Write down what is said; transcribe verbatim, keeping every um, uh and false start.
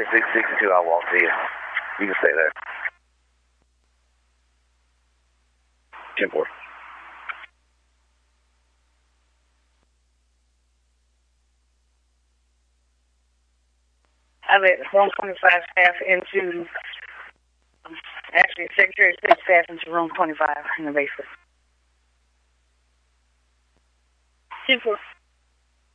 twenty-six sixty-two, I'll walk to you. You can stay there. ten four. I let room twenty-five staff into, um, actually, Secretary of State staff into room twenty-five in the basement. ten four.